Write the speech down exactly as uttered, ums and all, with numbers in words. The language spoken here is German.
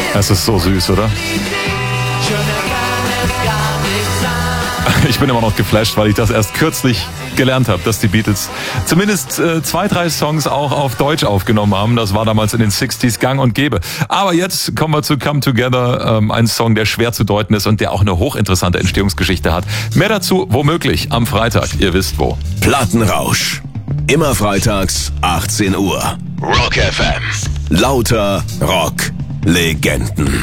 Das ist so süß, oder? Ich bin immer noch geflasht, weil ich das erst kürzlich gelernt habe, dass die Beatles zumindest äh, zwei, drei Songs auch auf Deutsch aufgenommen haben. Das war damals in den sechziger gang und gäbe. Aber jetzt kommen wir zu Come Together, ähm, ein Song, der schwer zu deuten ist und der auch eine hochinteressante Entstehungsgeschichte hat. Mehr dazu womöglich am Freitag, ihr wisst wo. Plattenrausch. Immer freitags, achtzehn Uhr. Rock F M. Lauter Rock-Legenden.